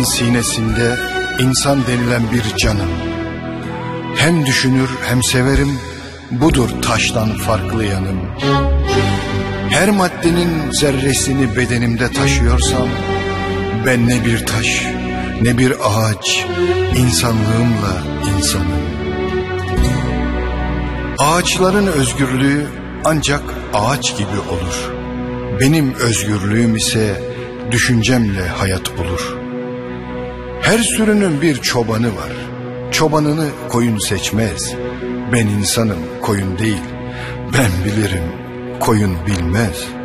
Allah'ın sinesinde insan denilen bir canım. Hem düşünür hem severim, budur taştan farklı yanım. Her maddenin zerresini bedenimde taşıyorsam, ben ne bir taş, ne bir ağaç, insanlığımla insanım. Ağaçların özgürlüğü ancak ağaç gibi olur. Benim özgürlüğüm ise düşüncemle hayat bulur. Her sürünün bir çobanı var. Çobanını koyun seçmez. Ben insanım, koyun değil. Ben bilirim, koyun bilmez.